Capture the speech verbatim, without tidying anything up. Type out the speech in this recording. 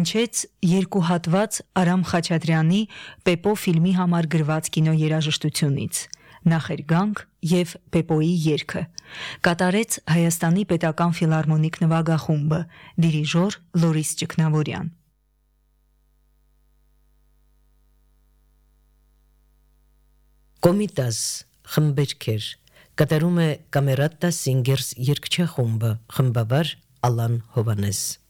հնչեց երկու հատված Արամ Խաչատրյանի Պեպո ֆիլմի համար գրված կինոերաժշտությունից՝ «Նախերգանք» և «Պեպոյի երգը»։ Կատարեց Հայաստանի պետական ֆիլհարմոնիկ նվագախումբը, դիրիժոր Լորիս Ճգնավորյան։ Կոմիտաս խմբերքեր կատարում է Կամերատտա Սինգերս երգչախումբը, խմբավար Ալան Հովանես։